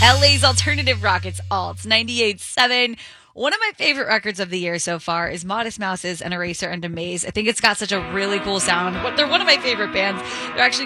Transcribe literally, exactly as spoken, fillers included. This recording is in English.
L A's alternative rock. It's Alt ninety-eight point seven. One of my favorite records of the year so far is Modest Mouse's An Eraser and a Maze. I think it's got such a really cool sound. They're one of my favorite bands. They're actually